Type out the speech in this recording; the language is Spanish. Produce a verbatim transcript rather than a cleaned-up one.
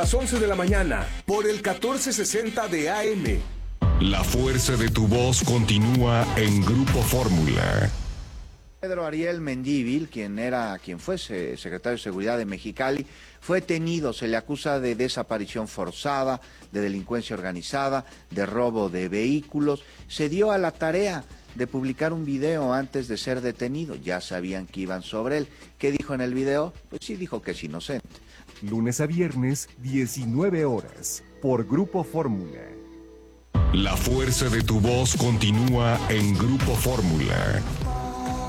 Las once de la mañana, por el catorce sesenta de A M. La fuerza de tu voz continúa en Grupo Fórmula. Pedro Ariel Mendívil, quien era, quien fue secretario de Seguridad de Mexicali, fue detenido. Se le acusa de desaparición forzada, de delincuencia organizada, de robo de vehículos. Se dio a la tarea de publicar un video antes de ser detenido. Ya sabían que iban sobre él. ¿Qué dijo en el video? Pues sí dijo que es inocente. Lunes a viernes, diecinueve horas, por Grupo Fórmula. La fuerza de tu voz continúa en Grupo Fórmula.